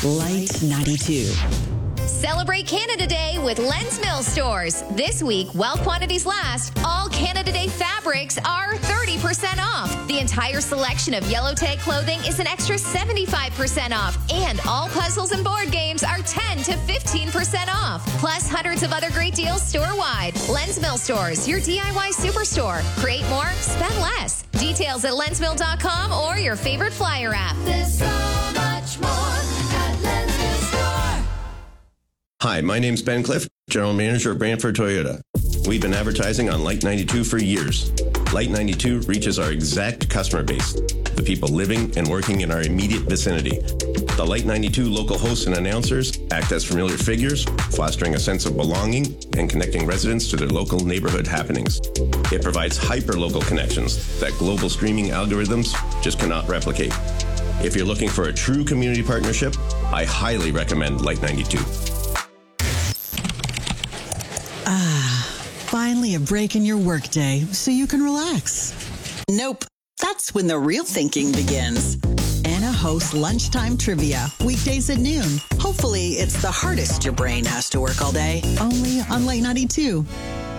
Light 92. Celebrate Canada Day with Lens Mill stores. This week, while quantities last, all Canada Day fabrics are 30% off. The entire selection of Yellow Tag clothing is an extra 75% off. And all puzzles and board games are 10 to 15% off. Plus hundreds of other great deals store-wide. Lens Mill stores, your DIY superstore. Create more, spend less. Details at lensmill.com or your favorite flyer app. There's so much more at Lens Mill Store. Hi, my name's Ben Cliff, General Manager of Brantford Toyota. We've been advertising on Light 92 for years. Light 92 reaches our exact customer base, the people living and working in our immediate vicinity. The Light 92 local hosts and announcers act as familiar figures, fostering a sense of belonging and connecting residents to their local neighborhood happenings. It provides hyper-local connections that global streaming algorithms just cannot replicate. If you're looking for a true community partnership, I highly recommend Light 92. Finally a break in your workday so you can relax. Nope. That's when the real thinking begins. Anna hosts Lunchtime Trivia, weekdays at noon. Hopefully, it's the hardest your brain has to work all day. Only on Light 92.